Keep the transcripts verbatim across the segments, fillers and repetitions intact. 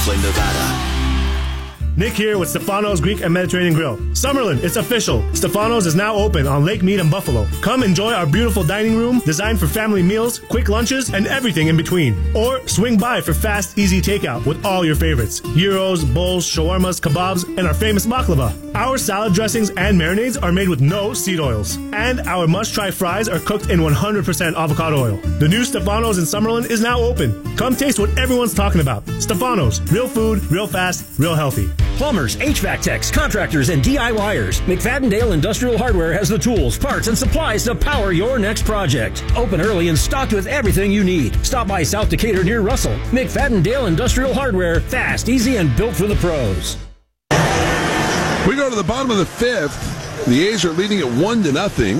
Nevada. Nick here with Stefano's Greek and Mediterranean Grill. Summerlin, it's official. Stefano's is now open on Lake Mead and Buffalo. Come enjoy our beautiful dining room designed for family meals, quick lunches, and everything in between. Or swing by for fast, easy takeout with all your favorites. Gyros, bowls, shawarmas, kebabs, and our famous baklava. Our salad dressings and marinades are made with no seed oils. And our must-try fries are cooked in one hundred percent avocado oil. The new Stefano's in Summerlin is now open. Come taste what everyone's talking about. Stefano's, real food, real fast, real healthy. Plumbers, H V A C techs, contractors, and DIYers. McFadden-Dale Industrial Hardware has the tools, parts, and supplies to power your next project. Open early and stocked with everything you need. Stop by South Decatur near Russell. McFadden-Dale Industrial Hardware. Fast, easy, and built for the pros. We go to the bottom of the fifth. The A's are leading at one to nothing.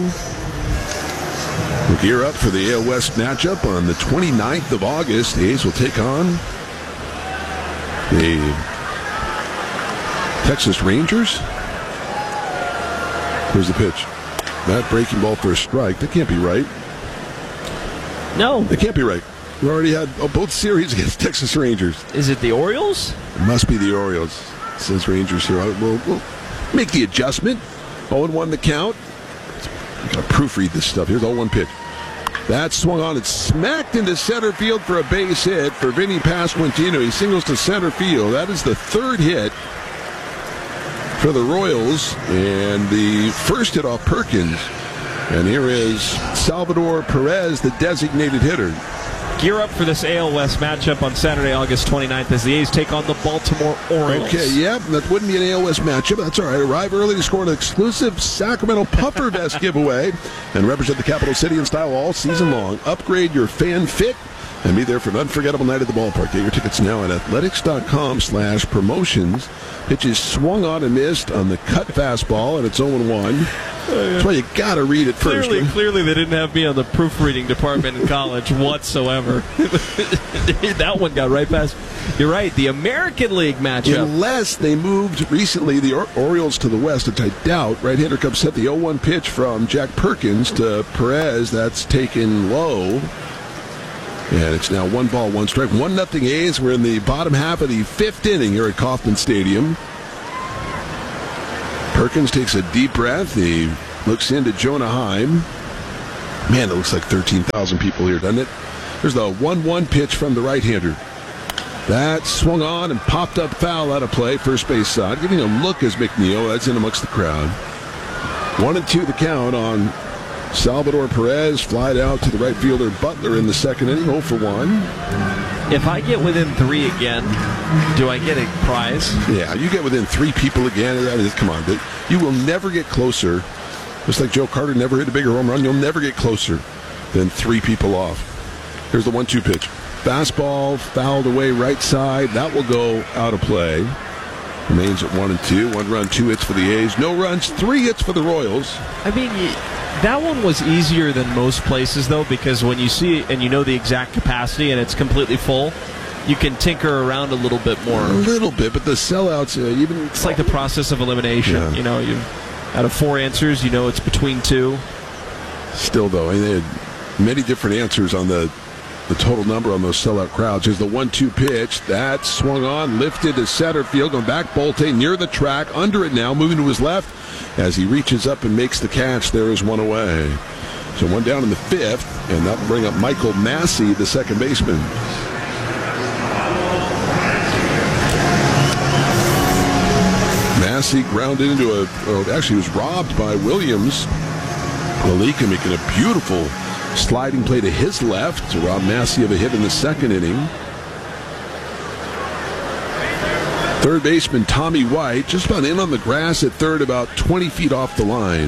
We'll gear up for the A L West matchup on the twenty-ninth of August. The A's will take on the Texas Rangers. Here's the pitch. That breaking ball for a strike. That can't be right. No. That can't be right. We already had oh, both series against Texas Rangers. Is it the Orioles? It must be the Orioles. It says Rangers here. We'll, we'll make the adjustment. oh and one the count. I've got to proofread this stuff. Here's oh one pitch. That swung on and smacked into center field for a base hit for Vinny Pasquantino. He singles to center field. That is the third hit for the Royals, and the first hit off Perkins. And here is Salvador Perez, the designated hitter. Gear up for this A L West matchup on Saturday, August twenty-ninth, as the A's take on the Baltimore Orioles. Okay, yeah, that wouldn't be an A L West matchup. That's all right. Arrive early to score an exclusive Sacramento Puffer Vest giveaway and represent the capital city in style all season long. Upgrade your fan fit and be there for an unforgettable night at the ballpark. Get your tickets now at athletics.com slash promotions. Pitch is swung on and missed on the cut fastball, and it's oh and one. That's why you got to read it first. Clearly, right? clearly they didn't have me on the proofreading department in college whatsoever. That one got right past. You're right, the American League matchup. Unless they moved recently the or- Orioles to the west, which I doubt. Right-hander comes set the oh one pitch from Jack Perkins to Perez. That's taken low. And it's now one ball, one strike. One nothing A's. We're in the bottom half of the fifth inning here at Kauffman Stadium. Perkins takes a deep breath. He looks into Jonah Heim. Man, it looks like thirteen thousand people here, doesn't it? There's the one one pitch from the right-hander. That swung on and popped up foul out of play. First base side. Giving a look as McNeil. That's in amongst the crowd. One and two the count on Salvador Perez. Flied out to the right fielder Butler in the second inning. oh for one. If I get within three again, do I get a prize? Yeah, you get within three people again. I mean, come on. You will never get closer. Just like Joe Carter never hit a bigger home run, you'll never get closer than three people off. Here's the one two pitch. Fastball fouled away right side. That will go out of play. Remains at one and two. One run, two hits for the A's. No runs, three hits for the Royals. I mean, that one was easier than most places, though, because when you see it and you know the exact capacity and it's completely full, you can tinker around a little bit more. A little bit, but the sellouts, uh, even... It's like the process of elimination. Yeah. You know, you out of four answers, you know it's between two. Still, though, I mean, they had many different answers on the the total number on those sellout crowds. Here's the one two pitch. That swung on, lifted to center field, going back Bolte near the track, under it now, moving to his left as he reaches up and makes the catch. There is one away. So one down in the fifth, and that'll bring up Michael Massey, the second baseman. Massey grounded into a, oh, actually was robbed by Williams. Malika making a beautiful sliding play to his left to rob Massey of a hit in the second inning. Third baseman Tommy White just about in on the grass at third, about twenty feet off the line,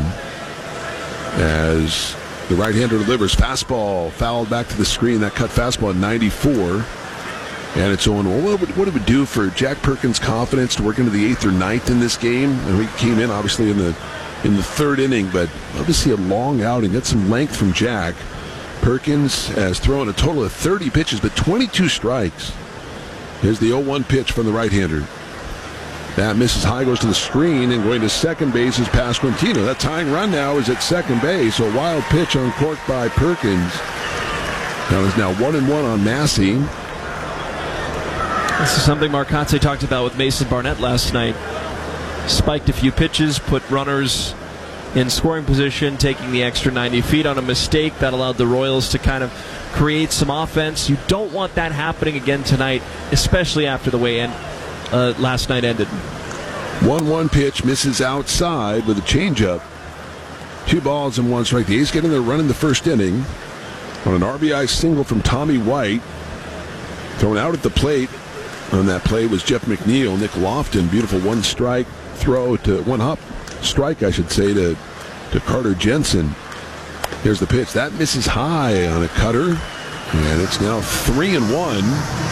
as the right-hander delivers. Fastball fouled back to the screen. That cut fastball at ninety-four. And it's on. Well, what would, what it would do for Jack Perkins' confidence to work into the eighth or ninth in this game? And we came in obviously in the in the third inning, but obviously a long outing. Get some length from Jack. Perkins has thrown a total of thirty pitches, but twenty-two strikes. Here's the oh one pitch from the right-hander. That misses high, goes to the screen, and going to second base is Pasquantino. That tying run now is at second base. A wild pitch uncorked by Perkins. Now is now one and one on Massey. This is something Marcotte talked about with Mason Barnett last night. Spiked a few pitches, put runners in scoring position, taking the extra ninety feet on a mistake that allowed the Royals to kind of create some offense. You don't want that happening again tonight, especially after the way end, uh, last night ended. one one pitch misses outside with a changeup. Two balls and one strike. The A's getting their run in the first inning on an R B I single from Tommy White. Thrown out at the plate on that play was Jeff McNeil. Nick Lofton, beautiful one strike throw to one hop strike, I should say, to to Carter Jensen. Here's the pitch. That misses high on a cutter, and it's now three and one.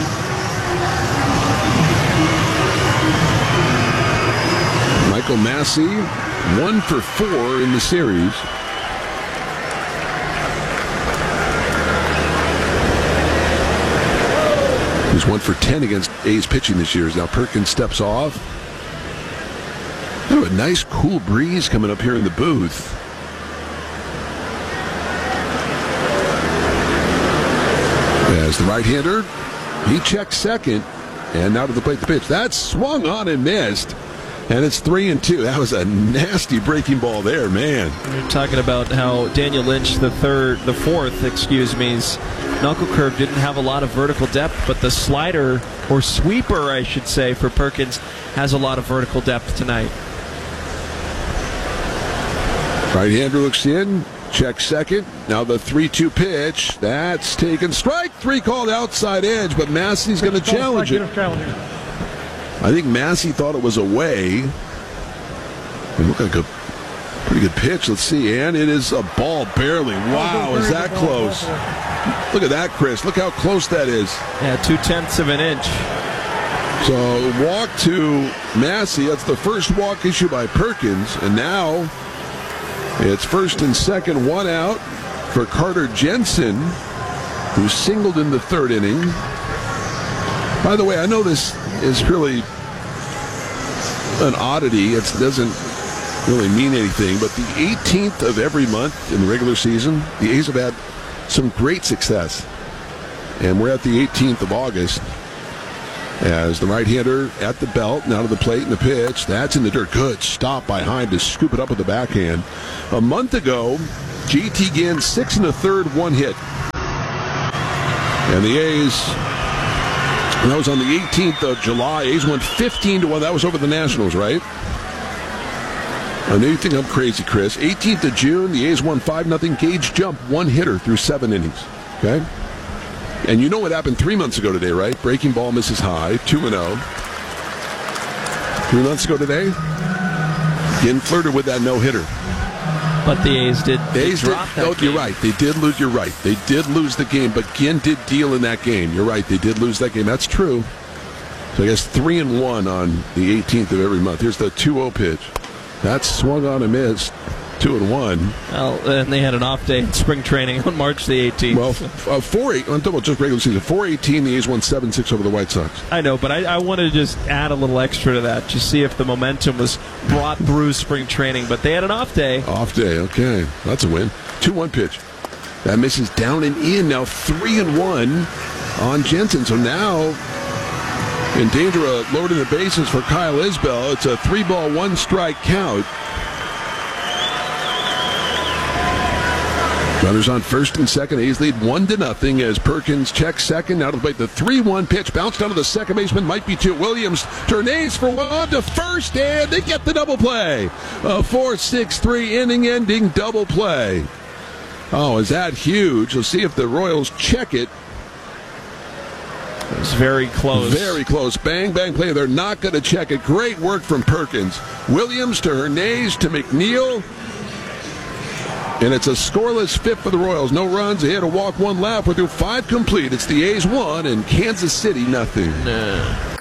Michael Massey, one for four in the series. He's one for ten against A's pitching this year. Now Perkins steps off. Oh, a nice cool breeze coming up here in the booth. As the right-hander, he checks second, and now to the plate the pitch. That's swung on and missed, and it's three and two. That was a nasty breaking ball there, man. You're talking about how Daniel Lynch, the third, the fourth, excuse me's knuckle curve didn't have a lot of vertical depth, but the slider, or sweeper, I should say, for Perkins has a lot of vertical depth tonight. Right-hander looks in, checks second. Now the three two pitch. That's taken. Strike three called outside edge, but Massey's going to challenge it. I think Massey thought it was away. It looked like a pretty good pitch. Let's see. And it is a ball barely. Wow, is that close? Look at that, Chris. Look how close that is. Yeah, two-tenths of an inch. So walk to Massey. That's the first walk issue by Perkins. And now it's first and second, one out for Carter Jensen, who singled in the third inning. By the way, I know this is really an oddity. It doesn't really mean anything, but the eighteenth of every month in the regular season, the A's have had some great success. And we're at the eighteenth of August. As the right-hander at the belt, now to the plate and the pitch. That's in the dirt. Good stop by Heim to scoop it up with the backhand. A month ago, J T Ginn, six and a third, one hit. And the A's, that was on the eighteenth of July. A's won fifteen to one. That was over the Nationals, right? I know you think I'm crazy, Chris. eighteenth of June, the A's won five nothing. Gage Jump, one hitter through seven innings. Okay? And you know what happened three months ago today, right? Breaking ball misses high, two and oh. Three months ago today, Ginn flirted with that no-hitter. But the A's did, the A's drop did, that oh, game. You're right. They did lose. You're right. They did lose the game, but Ginn did deal in that game. You're right. They did lose that game. That's true. So I guess three and one on the eighteenth of every month. Here's the two oh pitch. That's swung on and missed. Two and one. Well, and they had an off day in spring training on March the eighteenth. Well, uh, four eight. I'm talking about just regular season. four eighteen. The A's won seven six over the White Sox. I know, but I, I want to just add a little extra to that, just see if the momentum was brought through spring training. But they had an off day. Off day. Okay, that's a win. two one pitch. That misses down and in. Now three and one on Jensen. So now in danger of loading the bases for Kyle Isbell. It's a three ball, one strike count. Runners on first and second. A's lead one to nothing as Perkins checks second. Now to the plate, the three one pitch bounced down to the second baseman. Might be two. Williams turns for one to first, and they get the double play. A four six three inning-ending double play. Oh, is that huge? Let's see if the Royals check it. It was very close. Very close. Bang, bang play. They're not going to check it. Great work from Perkins. Williams to Hernandez to McNeil. And it's a scoreless fifth for the Royals. No runs, a hit, a walk, one left. We're through five complete. It's the A's one and Kansas City nothing. Nah.